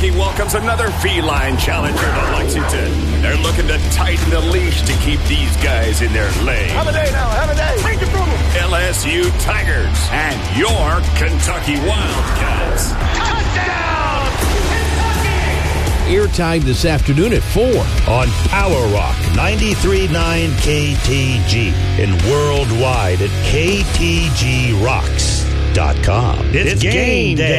Kentucky welcomes another feline challenger to Lexington. They're looking to tighten the leash to keep these guys in their lane. Have a day now, have a day. Bring the problem. LSU Tigers and your Kentucky Wildcats. Touchdown! Airtime this afternoon at 4 on Power Rock 93.9 KTG and worldwide at ktgrocks.com. It's game day.